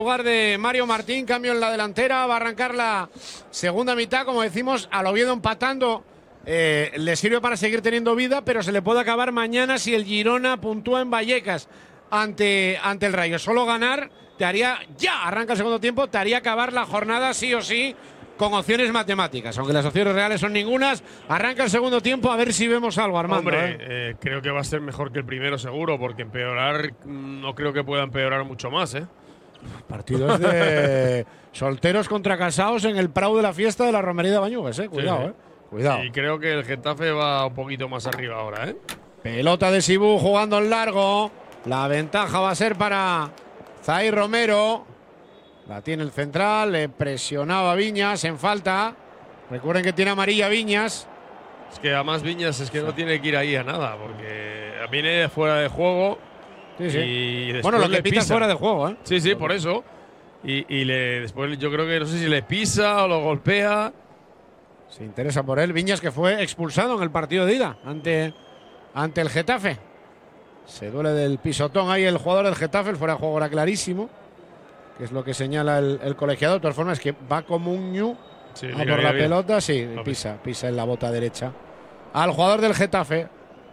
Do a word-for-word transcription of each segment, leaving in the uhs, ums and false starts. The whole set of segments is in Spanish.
Lugar de Mario Martín, cambio en la delantera, va a arrancar la segunda mitad, como decimos, al Oviedo empatando, eh, le sirve para seguir teniendo vida, pero se le puede acabar mañana si el Girona puntúa en Vallecas ante, ante el Rayo. Solo ganar te haría, ya arranca el segundo tiempo, te haría acabar la jornada sí o sí con opciones matemáticas, aunque las opciones reales son ningunas. Arranca el segundo tiempo, a ver si vemos algo, Armando. Hombre, ¿eh? Eh, creo que va a ser mejor que el primero seguro, porque empeorar no creo que pueda empeorar mucho más, ¿eh? Partidos de solteros contra casados en el Prado de la fiesta de la Romería de Bañugues, eh. Cuidado, Sí, eh. Cuidado. Y creo que el Getafe va un poquito más arriba ahora, ¿eh? Pelota de Sibú jugando en largo. La ventaja va a ser para Zair Romero. La tiene el central, le presionaba Viñas en falta. Recuerden que tiene amarilla Viñas. Es que además Viñas es que no tiene que ir ahí a nada, porque viene fuera de juego. Sí, sí. Y después bueno, lo que le pita es pisa. fuera de juego, ¿eh? Sí, sí, por eso. Y, y le, después yo creo que no sé si le pisa o lo golpea. Se interesa por él. Viñas, que fue expulsado en el partido de ida ante, ante el Getafe. Se duele del pisotón ahí el jugador del Getafe. El fuera de juego era clarísimo, que es lo que señala el, el colegiado. De todas formas, es que va como un ñu Sí, a mira, por mira, la mira. pelota. Sí, No, pisa, pisa en la bota derecha al jugador del Getafe.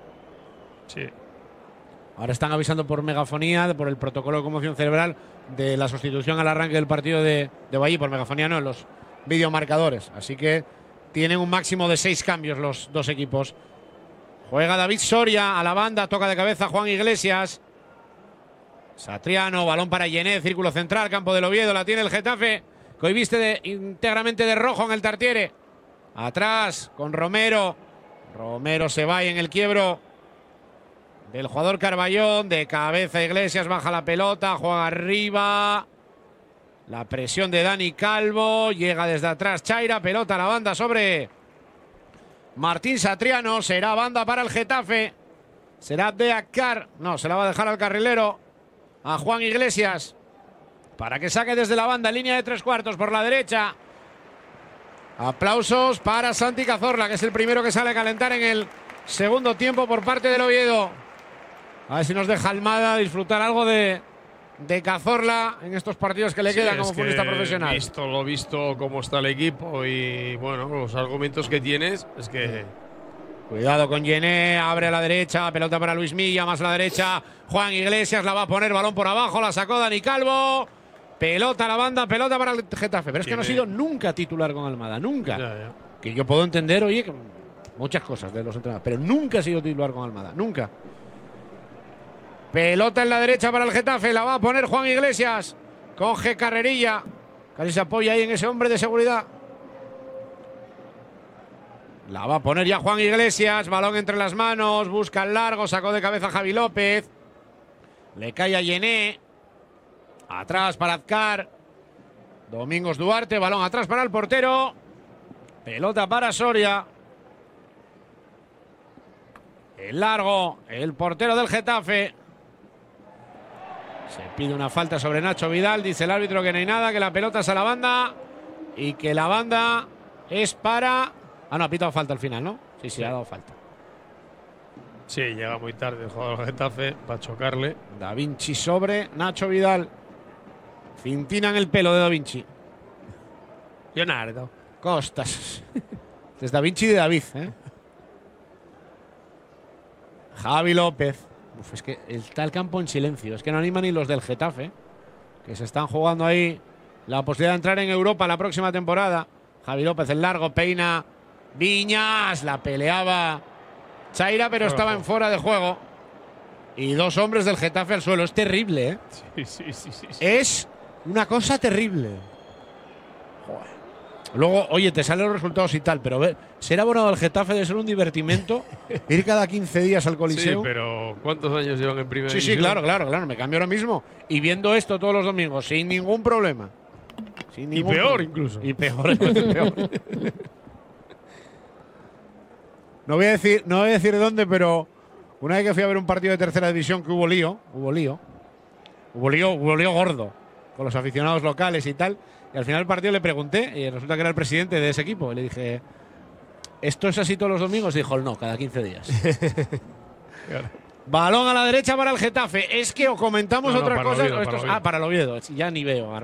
Sí. Ahora están avisando por megafonía, por el protocolo de conmoción cerebral, de la sustitución al arranque del partido de, de Valle. Por megafonía no, en los videomarcadores. Así que tienen un máximo de seis cambios los dos equipos. Juega David Soria a la banda, toca de cabeza Juan Iglesias. Satriano, balón para Yené, círculo central, campo del Oviedo, la tiene el Getafe, que hoy viste de, íntegramente de rojo en el Tartiere. Atrás con Romero. Romero se va ahí en el quiebro del jugador Carballón, de cabeza Iglesias, baja la pelota, juega arriba. La presión de Dani Calvo, llega desde atrás Chaira, pelota a la banda sobre Martín Satriano, será banda para el Getafe. Será de Akar, no, se la va a dejar al carrilero, a Juan Iglesias, para que saque desde la banda, línea de tres cuartos por la derecha. Aplausos para Santi Cazorla, que es el primero que sale a calentar en el segundo tiempo por parte del Oviedo. A ver si nos deja Almada disfrutar algo de, de Cazorla en estos partidos que le Sí, quedan es como que futbolista profesional. Visto lo visto, cómo está el equipo y bueno, los argumentos que tienes, es que. Cuidado con Yené, abre a la derecha, pelota para Luis Milla, más a la derecha. Juan Iglesias la va a poner, balón por abajo, la sacó Dani Calvo. Pelota a la banda, pelota para el Getafe. Pero es que no ha sido nunca titular con Almada, nunca. Ya, ya. Que yo puedo entender, oye, que muchas cosas de los entrenadores, pero nunca ha sido titular con Almada, nunca. Pelota en la derecha para el Getafe, la va a poner Juan Iglesias. Coge carrerilla, casi se apoya ahí en ese hombre de seguridad. La va a poner ya Juan Iglesias, balón entre las manos, busca el largo, sacó de cabeza Javi López. Le cae a Yené. Atrás para Azcar. Domingos Duarte, balón atrás para el portero. Pelota para Soria. El largo, el portero del Getafe. Se pide una falta sobre Nacho Vidal, dice el árbitro que no hay nada, que la pelota es a la banda y que la banda es para... Ah, no, ha pitado falta al final, ¿no? Sí, sí, Sí. ha dado falta. Sí, llega muy tarde el jugador del Getafe para chocarle. Da Vinci sobre Nacho Vidal. Cintina en el pelo de Da Vinci. Leonardo. Costas. Es Da Vinci de David, ¿eh? Javi López. Uf, es que está el campo en silencio. Es que no animan ni los del Getafe, que se están jugando ahí la posibilidad de entrar en Europa la próxima temporada. Javi López, el largo, peina Viñas, la peleaba Chaira, pero estaba en fuera de juego. Y dos hombres del Getafe al suelo. Es terrible, ¿eh? Sí, sí, sí, sí, sí. Es una cosa terrible. Joder. Luego, oye, te salen los resultados y tal, pero ver, ser abonado al Getafe debe ser un divertimento. Ir cada quince días al Sí, Coliseo. pero ¿cuántos años llevan en primera Sí, sí, división? claro, claro, claro. Me cambio ahora mismo. Y viendo esto todos los domingos, sin ningún problema. Sin Y ningún peor problema. incluso. Y peor, peor. No voy a decir, no voy a decir dónde, pero una vez que fui a ver un partido de tercera división que hubo lío, hubo lío, hubo lío, hubo lío gordo con los aficionados locales y tal. Y al final del partido le pregunté, y resulta que era el presidente de ese equipo. Y le dije, ¿esto es así todos los domingos? Y dijo, no, cada quince días. Claro. Balón a la derecha para el Getafe. Es que o comentamos No, no, otra para el cosa. Oviedo, o para estos- el Oviedo. ah, para el Oviedo. Ya ni veo.